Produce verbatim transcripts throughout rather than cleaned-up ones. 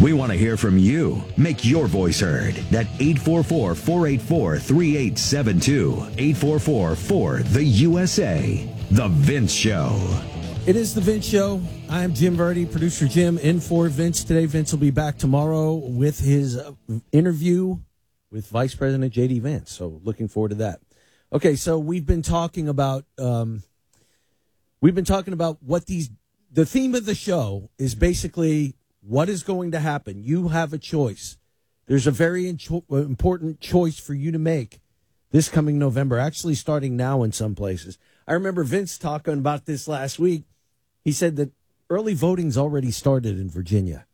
We want to hear from you. Make your voice heard. That eight four four, four eight four, three eight seven two. eight four four, four, the U S A. The Vince Show. It is The Vince Show. I'm Jim Verdi, producer Jim, in for Vince today. Vince will be back tomorrow with his interview with Vice President J D. Vance. So looking forward to that. Okay, so we've been talking about um, we've been talking about what these. The theme of the show is basically what is going to happen. You have a choice. There's a very important choice for you to make this coming November. Actually, starting now in some places. I remember Vince talking about this last week. He said that early voting's already started in Virginia.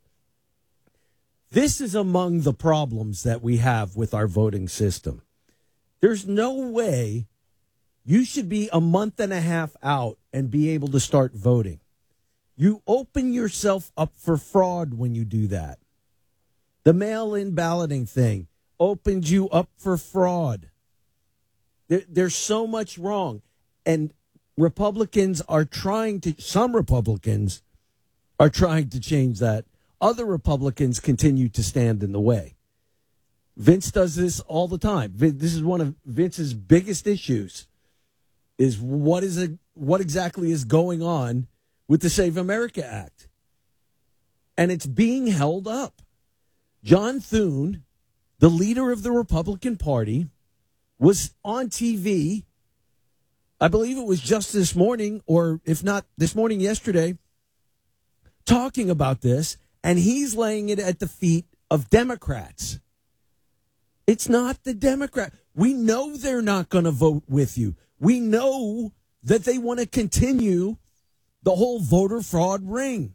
This is among the problems that we have with our voting system. There's no way you should be a month and a half out and be able to start voting. You open yourself up for fraud when you do that. The mail-in balloting thing opens you up for fraud. There, there's so much wrong. And Republicans are trying to, some Republicans are trying to change that. Other Republicans continue to stand in the way. Vince does this all the time. This is one of Vince's biggest issues, is what is a, what exactly is going on with the Save America Act. And it's being held up. John Thune, the leader of the Republican Party, was on T V, I believe it was just this morning, or if not this morning, yesterday, talking about this, and he's laying it at the feet of Democrats. It's not the Democrat. We know they're not going to vote with you. We know that they want to continue the whole voter fraud ring.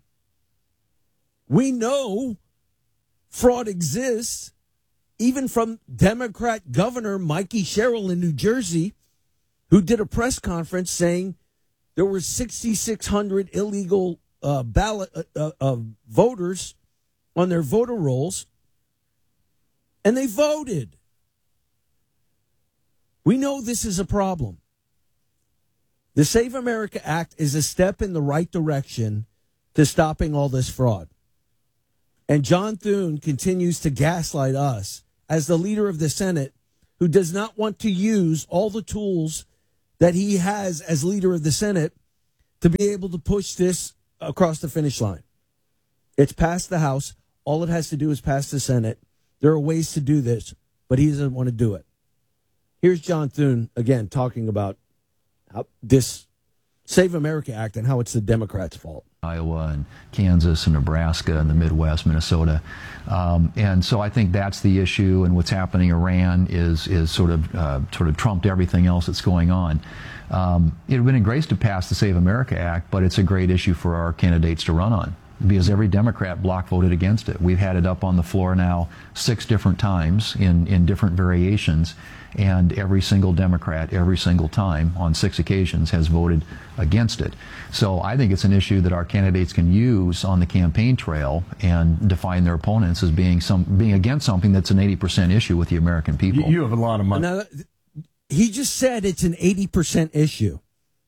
We know fraud exists, even from Democrat Governor Mikey Sherrill in New Jersey, who did a press conference saying there were six thousand six hundred illegal uh, ballot uh, uh, uh, voters on their voter rolls, and they voted. We know this is a problem. The Save America Act is a step in the right direction to stopping all this fraud. And John Thune continues to gaslight us as the leader of the Senate, who does not want to use all the tools that he has as leader of the Senate to be able to push this across the finish line. It's passed the House. All it has to do is pass the Senate. There are ways to do this, but he doesn't want to do it. Here's John Thune, again, talking about how this Save America Act and how it's the Democrats' fault. Iowa and Kansas and Nebraska and the Midwest, Minnesota. Um, and so I think that's the issue, and what's happening in Iran is is sort of uh, sort of trumped everything else that's going on. Um, it would have been great to pass the Save America Act, but it's a great issue for our candidates to run on, because every Democrat block voted against it. We've had it up on the floor now six different times in, in different variations, and every single Democrat, every single time, on six occasions, has voted against it. So I think it's an issue that our candidates can use on the campaign trail and define their opponents as being some being against something that's an eighty percent issue with the American people. You have a lot of money. Now, he just said it's an eighty percent issue.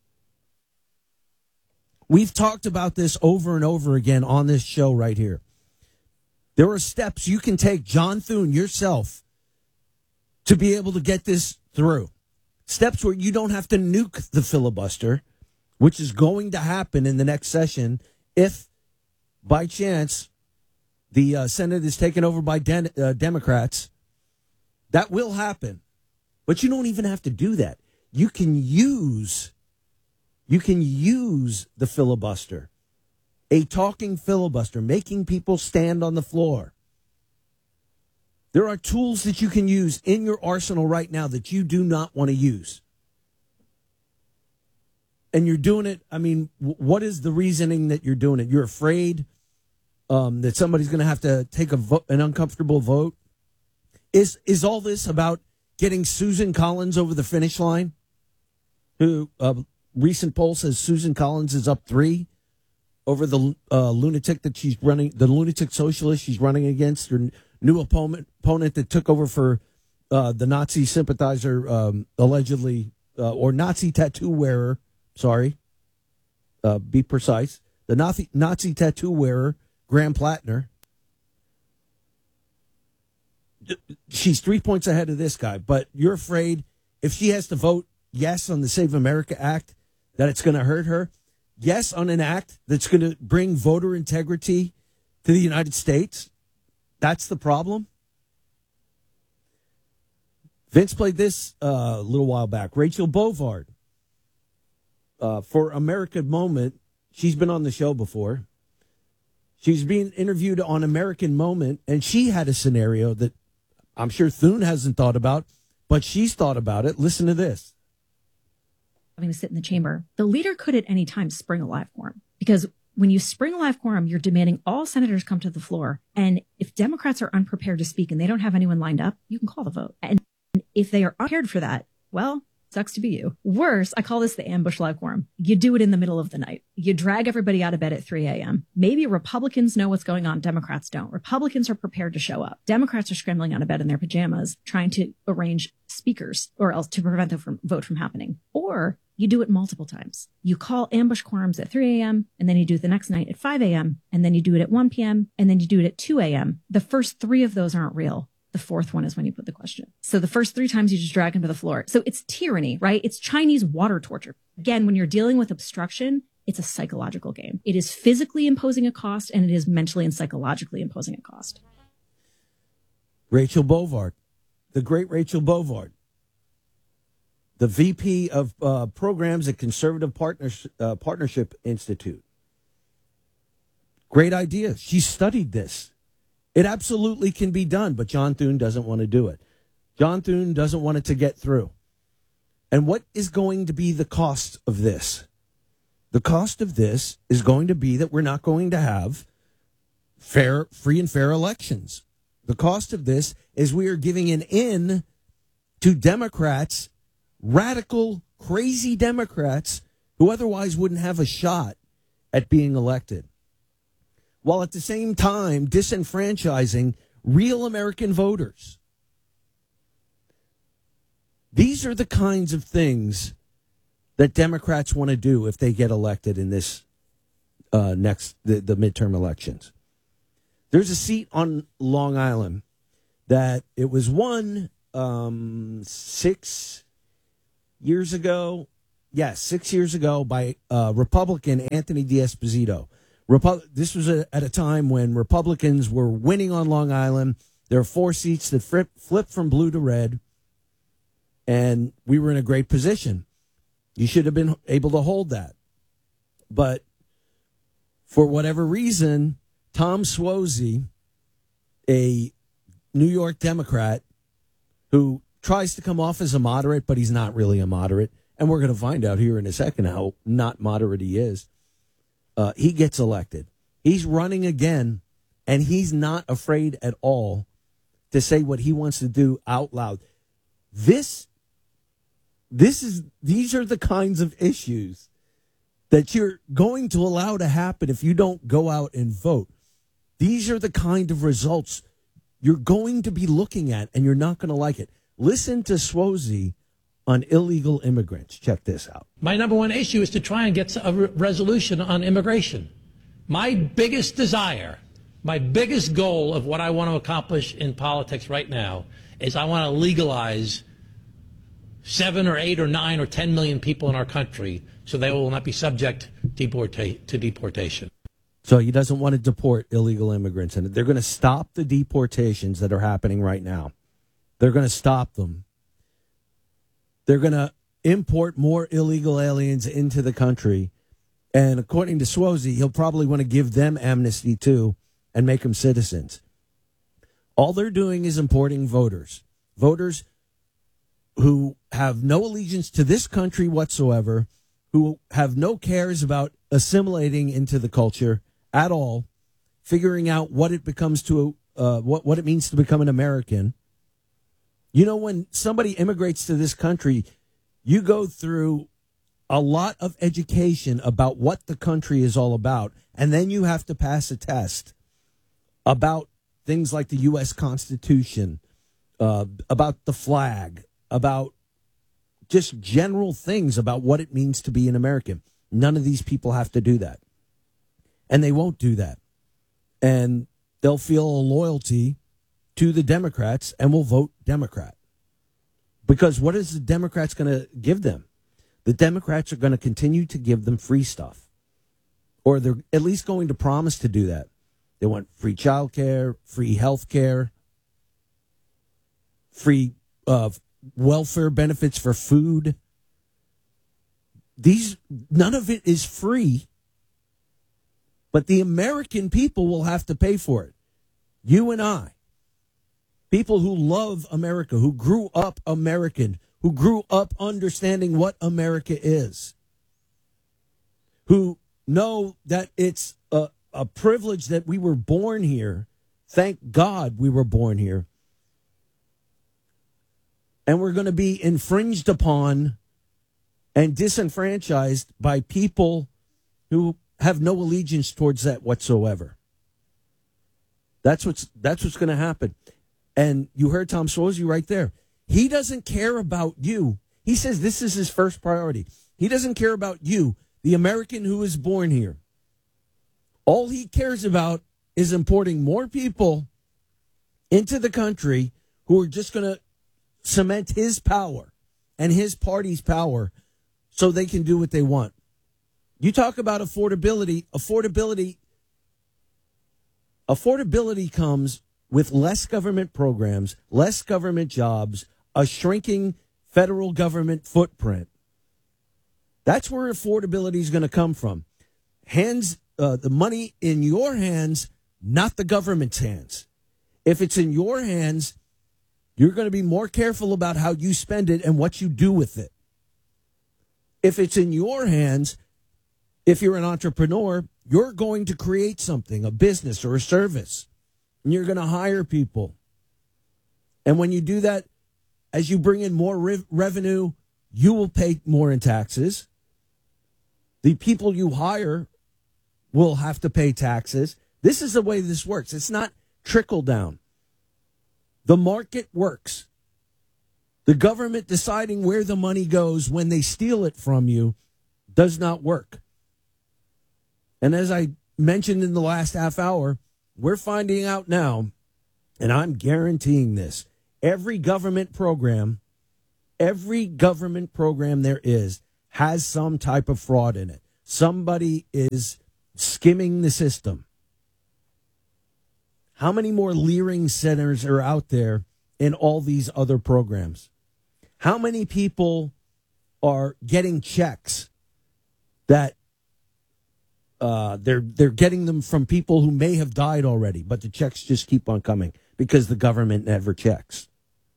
We've talked about this over and over again on this show right here. There are steps you can take, John Thune, yourself, to be able to get this through. Steps where you don't have to nuke the filibuster, which is going to happen in the next session if, by chance, the uh, Senate is taken over by Den- uh, Democrats. That will happen. But you don't even have to do that. You can use... You can use the filibuster, a talking filibuster, making people stand on the floor. There are tools that you can use in your arsenal right now that you do not want to use. And you're doing it, I mean, what is the reasoning that you're doing it? You're afraid um, that somebody's going to have to take a vo- an uncomfortable vote? Is, is all this about getting Susan Collins over the finish line? Who... Uh, Recent poll says Susan Collins is up three over the uh, lunatic that she's running, the lunatic socialist she's running against, her new opponent, opponent that took over for uh, the Nazi sympathizer, um, allegedly, uh, or Nazi tattoo wearer, sorry, uh, be precise, the Nazi, Nazi tattoo wearer, Graham Plattner. she's three points ahead of this guy, but you're afraid if she has to vote yes on the Save America Act, that it's going to hurt her. Yes on an act that's going to bring voter integrity to the United States. That's the problem. Vince played this uh, a little while back. Rachel Bovard, uh, for American Moment, she's been on the show before. She's being interviewed on American Moment, and she had a scenario that I'm sure Thune hasn't thought about, but she's thought about it. Listen to this. Having to sit in the chamber, the leader could at any time spring a live quorum, because when you spring a live quorum, you're demanding all senators come to the floor. And if Democrats are unprepared to speak and they don't have anyone lined up, you can call the vote. And if they are unprepared for that, well, sucks to be you. Worse, I call this the ambush live quorum. You do it in the middle of the night. You drag everybody out of bed at three a.m. Maybe Republicans know what's going on. Democrats don't. Republicans are prepared to show up. Democrats are scrambling out of bed in their pajamas, trying to arrange speakers or else to prevent the from, vote from happening. Or you do it multiple times. You call ambush quorums at three a.m. and then you do it the next night at five a.m. and then you do it at one p.m. and then you do it at two a.m. The first three of those aren't real. The fourth one is when you put the question. So the first three times you just drag him to the floor. So it's tyranny, right? It's Chinese water torture. Again, when you're dealing with obstruction, it's a psychological game. It is physically imposing a cost, and it is mentally and psychologically imposing a cost. Rachel Bovard, the great Rachel Bovard, the V P of uh, programs at Conservative Partners, uh, Partnership Institute. Great idea. She studied this. It absolutely can be done, but John Thune doesn't want to do it. John Thune doesn't want it to get through. And what is going to be the cost of this? The cost of this is going to be that we're not going to have fair, free and fair elections. The cost of this is we are giving an in to Democrats, radical, crazy Democrats, who otherwise wouldn't have a shot at being elected, while at the same time disenfranchising real American voters. These are the kinds of things that Democrats want to do if they get elected in this uh, next, the, the midterm elections. There's a seat on Long Island that it was won um, six years ago. Yes, six years ago by uh, Republican Anthony D'Esposito. Repu- this was a, at a time when Republicans were winning on Long Island. There are four seats that flip, flipped from blue to red, and we were in a great position. You should have been able to hold that. But for whatever reason, Tom Suozzi, a New York Democrat who tries to come off as a moderate, but he's not really a moderate, and we're going to find out here in a second how not moderate he is. Uh, he gets elected. He's running again, and he's not afraid at all to say what he wants to do out loud. This, this is, these are the kinds of issues that you're going to allow to happen if you don't go out and vote. These are the kind of results you're going to be looking at, and you're not going to like it. Listen to Suozzi on illegal immigrants. Check this out. My number one issue is to try and get a re- resolution on immigration. My biggest desire, my biggest goal of what I want to accomplish in politics right now is I want to legalize seven or eight or nine or ten million people in our country so they will not be subject deporta- to deportation. So he doesn't want to deport illegal immigrants, and they're going to stop the deportations that are happening right now. They're going to stop them. They're going to import more illegal aliens into the country. And according to Suozzi, he'll probably want to give them amnesty too and make them citizens. All they're doing is importing voters. Voters who have no allegiance to this country whatsoever, who have no cares about assimilating into the culture at all, figuring out what it becomes to, uh, what, what it means to become an American. You know, when somebody immigrates to this country, you go through a lot of education about what the country is all about, and then you have to pass a test about things like the U S Constitution, uh, about the flag, about just general things about what it means to be an American. None of these people have to do that, and they won't do that. And they'll feel a loyalty to the Democrats and will vote Democrat. Because what is the Democrats going to give them? The Democrats are going to continue to give them free stuff. Or they're at least going to promise to do that. They want free child care, free health care, free uh, welfare benefits for food. These, none of it is free, but the American people will have to pay for it. You and I, people who love America, who grew up American, who grew up understanding what America is, who know that it's a, a privilege that we were born here. Thank God we were born here. And we're going to be infringed upon and disenfranchised by people who have no allegiance towards that whatsoever. That's what's that's what's going to happen. And you heard Tom Suozzi right there. He doesn't care about you. He says this is his first priority. He doesn't care about you, the American who is born here. All he cares about is importing more people into the country who are just going to cement his power and his party's power so they can do what they want. You talk about affordability. Affordability, affordability comes with less government programs, less government jobs, a shrinking federal government footprint. That's where affordability is going to come from. Hands, uh, the money in your hands, not the government's hands. If it's in your hands, you're going to be more careful about how you spend it and what you do with it. If it's in your hands, if you're an entrepreneur, you're going to create something, a business or a service, and you're going to hire people. And when you do that, as you bring in more re- revenue, you will pay more in taxes. The people you hire will have to pay taxes. This is the way this works. It's not trickle down. The market works. The government deciding where the money goes when they steal it from you does not work. And as I mentioned in the last half hour, we're finding out now, and I'm guaranteeing this, every government program, every government program there is has some type of fraud in it. Somebody is skimming the system. How many more Leering centers are out there in all these other programs? How many people are getting checks that uh, they're they're getting them from people who may have died already, but the checks just keep on coming because the government never checks?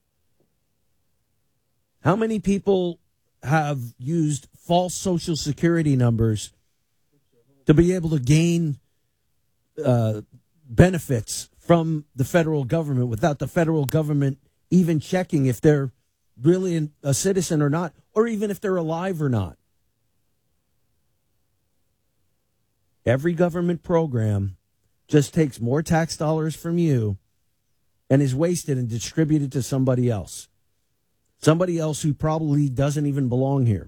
How many people have used false Social Security numbers to be able to gain uh, benefits from the federal government without the federal government even checking if they're really a citizen or not, or even if they're alive or not? Every government program just takes more tax dollars from you and is wasted and distributed to somebody else. Somebody else who probably doesn't even belong here.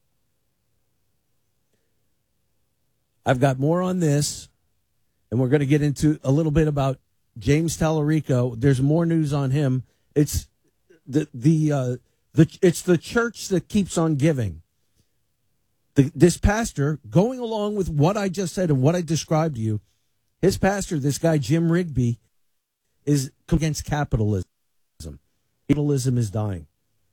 I've got more on this, and we're going to get into a little bit about James Tallarico. There's more news on him. It's the the uh, the it's the church that keeps on giving. The, this pastor, going along with what I just said and what I described to you, his pastor, this guy Jim Rigby, is against capitalism. Capitalism is dying.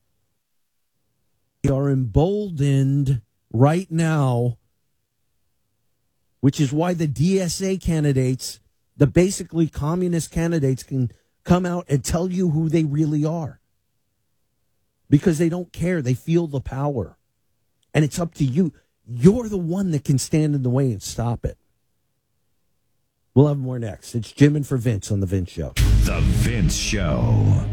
We are emboldened right now, which is why the D S A candidates, the basically communist candidates, can come out and tell you who they really are. Because they don't care. They feel the power. And it's up to you. You're the one that can stand in the way and stop it. We'll have more next. It's Jim and for Vince on The Vince Show. The Vince Show.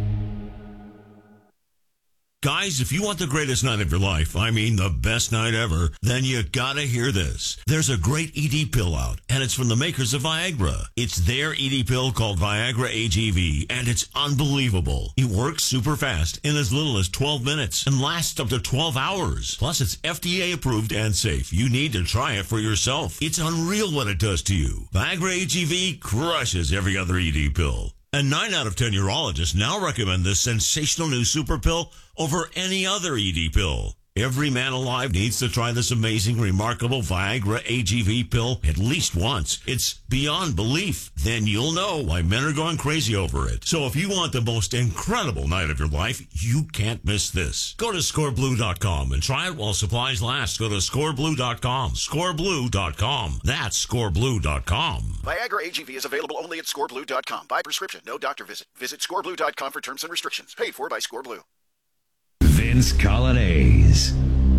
Guys, if you want the greatest night of your life, I mean the best night ever, then you gotta hear this. There's a great E D pill out, and it's from the makers of Viagra. It's their E D pill called Viagra A G V, and it's unbelievable. It works super fast in as little as twelve minutes and lasts up to twelve hours. Plus, it's F D A approved and safe. You need to try it for yourself. It's unreal what it does to you. Viagra A G V crushes every other E D pill. And nine out of ten urologists now recommend this sensational new super pill over any other E D pill. Every man alive needs to try this amazing, remarkable Viagra A G V pill at least once. It's beyond belief. Then you'll know why men are going crazy over it. So if you want the most incredible night of your life, you can't miss this. Go to score blue dot com and try it while supplies last. Go to score blue dot com. score blue dot com. That's score blue dot com. Viagra A G V is available only at score blue dot com. By prescription, no doctor visit. Visit score blue dot com for terms and restrictions. Paid for by ScoreBlue. Vince Colonnese.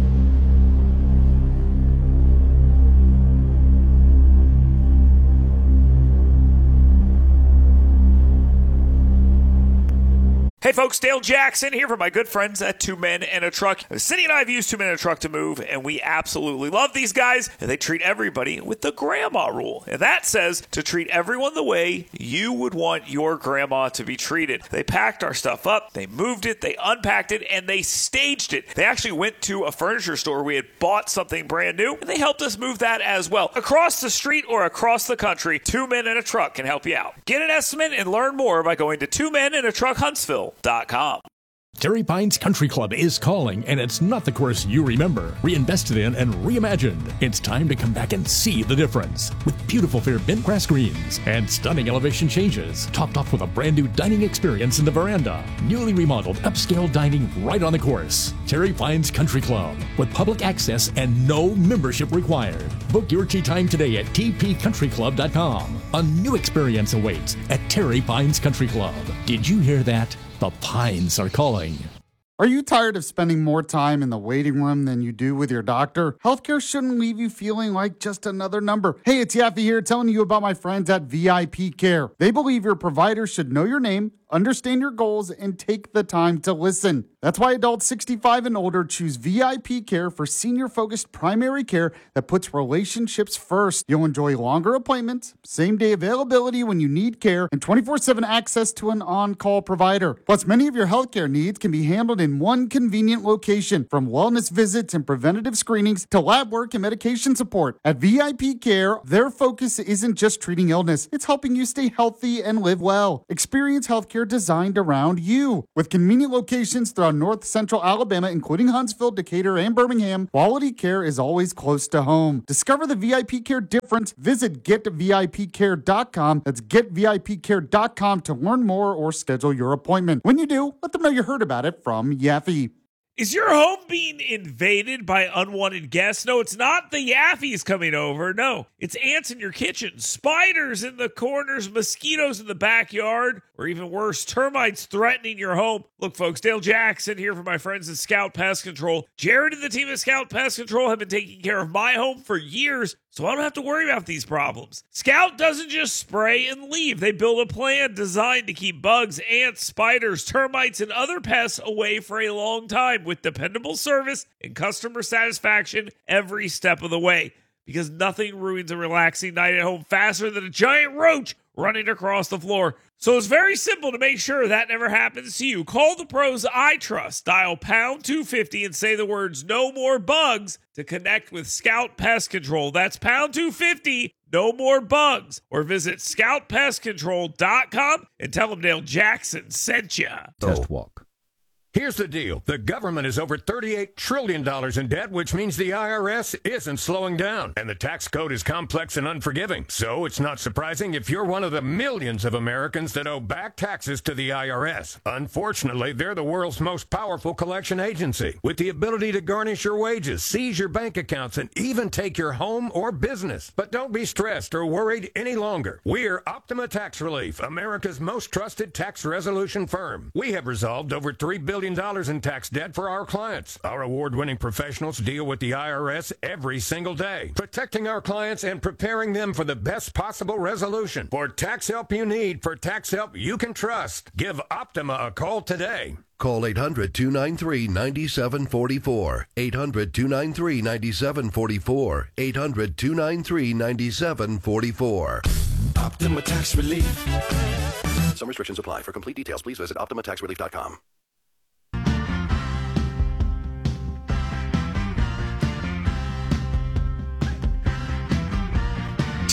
Hey folks, Dale Jackson here for my good friends at Two Men and a Truck. Cindy and I have used Two Men and a Truck to move, and we absolutely love these guys, and they treat everybody with the grandma rule. And that says to treat everyone the way you would want your grandma to be treated. They packed our stuff up, they moved it, they unpacked it, and they staged it. They actually went to a furniture store. We had bought something brand new, and they helped us move that as well. Across the street or across the country, Two Men and a Truck can help you out. Get an estimate and learn more by going to Two Men and a Truck Huntsville dot com. Terry Pines Country Club is calling, and it's not the course you remember. Reinvested in and reimagined. It's time to come back and see the difference. With beautiful fair bent grass greens and stunning elevation changes, topped off with a brand new dining experience in the veranda. Newly remodeled upscale dining right on the course. Terry Pines Country Club, with public access and no membership required. Book your tea time today at t p country club dot com. A new experience awaits at Terry Pines Country Club. Did you hear that? The Pines are calling. Are you tired of spending more time in the waiting room than you do with your doctor? Healthcare shouldn't leave you feeling like just another number. Hey, it's Yaffe here telling you about my friends at V I P Care. They believe your provider should know your name, understand your goals, and take the time to listen. That's why adults sixty-five and older choose V I P Care for senior-focused primary care that puts relationships first. You'll enjoy longer appointments, same-day availability when you need care, and twenty-four seven access to an on-call provider. Plus, many of your healthcare needs can be handled in one convenient location, from wellness visits and preventative screenings to lab work and medication support. At V I P Care, their focus isn't just treating illness, it's helping you stay healthy and live well. Experience healthcare designed around you. With convenient locations throughout North Central Alabama, including Huntsville, Decatur, and Birmingham, quality care is always close to home. Discover the V I P Care difference. Visit get v i p care dot com. That's get v i p care dot com to learn more or schedule your appointment. When you do, let them know you heard about it from Yaffe. Is your home being invaded by unwanted guests? No, it's not the Yaffes coming over. No, it's ants in your kitchen, spiders in the corners, mosquitoes in the backyard, or even worse, termites threatening your home. Look, folks, Dale Jackson here for my friends at Scout Pest Control. Jared and the team at Scout Pest Control have been taking care of my home for years, so I don't have to worry about these problems. Scout doesn't just spray and leave. They build a plan designed to keep bugs, ants, spiders, termites, and other pests away for a long time, with dependable service and customer satisfaction every step of the way. Because nothing ruins a relaxing night at home faster than a giant roach running across the floor. So it's very simple to make sure that never happens to you. Call the pros I trust. Dial pound two fifty and say the words "no more bugs" to connect with Scout Pest Control. That's pound two fifty, no more bugs. Or visit scout pest control dot com and tell them Dale Jackson sent you. Test walk. Here's the deal. The government is over thirty-eight trillion dollars in debt, which means the I R S isn't slowing down. And the tax code is complex and unforgiving. So it's not surprising if you're one of the millions of Americans that owe back taxes to the I R S. Unfortunately, they're the world's most powerful collection agency, with the ability to garnish your wages, seize your bank accounts, and even take your home or business. But don't be stressed or worried any longer. We're Optima Tax Relief, America's most trusted tax resolution firm. We have resolved over three billion dollars in tax debt for our clients. Our award-winning professionals deal with the I R S every single day, protecting our clients and preparing them for the best possible resolution. For tax help you need, for tax help you can trust, give Optima a call today. Call eight hundred, two nine three, nine seven four four. eight hundred, two nine three, nine seven four four. eight hundred, two nine three, nine seven four four. Optima Tax Relief. Some restrictions apply. For complete details, please visit optima tax relief dot com.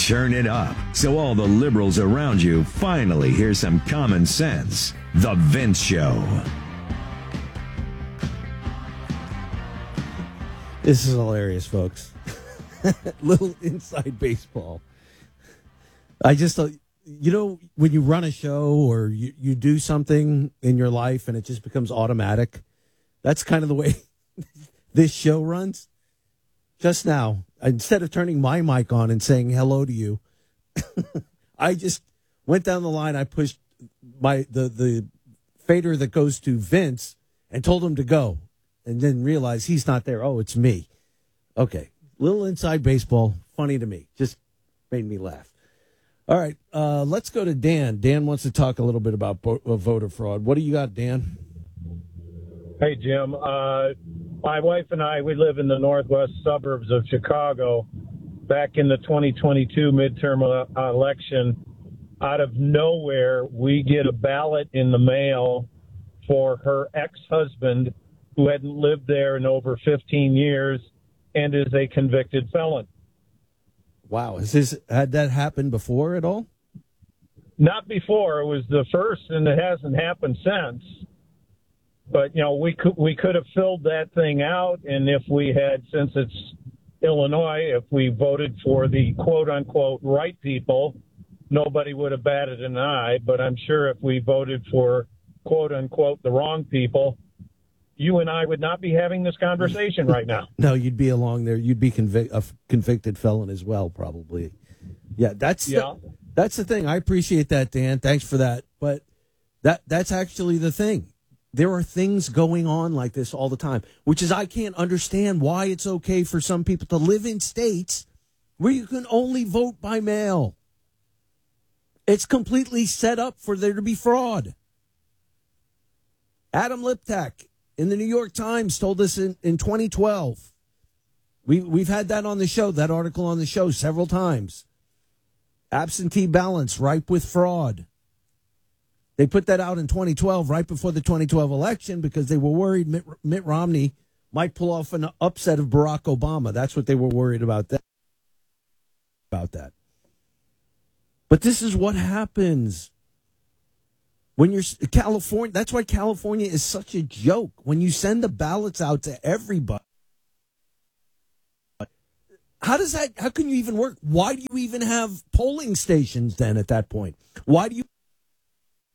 turn it up so all the liberals around you finally hear some common sense. The Vince Show. This is hilarious, folks. Little inside baseball. I just, uh, you know, when you run a show or you, you do something in your life and it just becomes automatic, that's kind of the way this show runs. Just now, instead of turning my mic on and saying hello to you, I just went down the line. I pushed my the, the fader that goes to Vince and told him to go, and then realized he's not there. Oh, it's me. Okay. Little inside baseball. Funny to me. Just made me laugh. All right. Uh, let's go to Dan. Dan wants to talk a little bit about bo- uh, voter fraud. What do you got, Dan? Hey, Jim. Uh, my wife and I, we live in the northwest suburbs of Chicago. Back in the twenty twenty-two midterm uh, election, out of nowhere, we get a ballot in the mail for her ex-husband who hadn't lived there in over fifteen years and is a convicted felon. Wow. Has this, had that happened before at all? Not before. It was the first, and it hasn't happened since. But, you know, we could we could have filled that thing out, and if we had, since it's Illinois, if we voted for the quote-unquote right people, nobody would have batted an eye. But I'm sure if we voted for quote-unquote the wrong people, you and I would not be having this conversation right now. No, you'd be along there. You'd be convic- a convicted felon as well, probably. Yeah, that's yeah. The, that's the thing. I appreciate that, Dan. Thanks for that. But that that's actually the thing. There are things going on like this all the time, which is I can't understand why it's okay for some people to live in states where you can only vote by mail. It's completely set up for there to be fraud. Adam Liptak in the New York Times told us in, in twenty twelve. We, we've had that on the show, that article on the show several times. Absentee ballots ripe with fraud. They put that out in twenty twelve, right before the twenty twelve election, because they were worried Mitt, Mitt Romney might pull off an upset of Barack Obama. That's what they were worried about that. About that. But this is what happens when you're California. That's why California is such a joke. When you send the ballots out to everybody, how does that? How can you even work? Why do you even have polling stations then? At that point, why do you